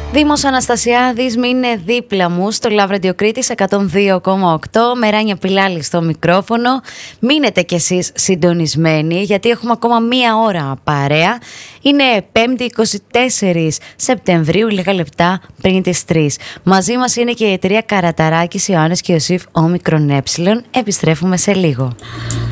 Δήμος Αναστασιάδης, μείνε δίπλα μου στο Love Radio Κρήτης 102,8. Μεράνια Πιλάλη στο μικρόφωνο. Μείνετε κι εσείς συντονισμένοι, γιατί έχουμε ακόμα μία ώρα παρέα. Είναι 5η 24 Σεπτεμβρίου, λίγα λεπτά πριν τις 3. Μαζί μας είναι και η εταιρεία Καραταράκης, Ιωάννης και Ιωσήφ Όμικρον Ε. Επιστρέφουμε σε λίγο.